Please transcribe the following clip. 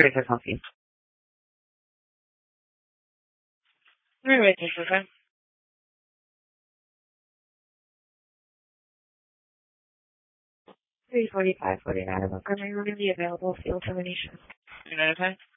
36 healthy. Alright, take your time. 3:45, 49 of Montgomery. We're going to be available. Field termination. United time?